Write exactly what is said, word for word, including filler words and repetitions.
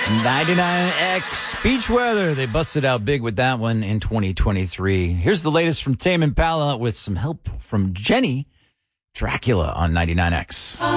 ninety-nine X Beach Weather. They busted out big with that one in twenty twenty-three. Here's the latest from Tame Impala with some help from Jenny. Dracula on ninety-nine X.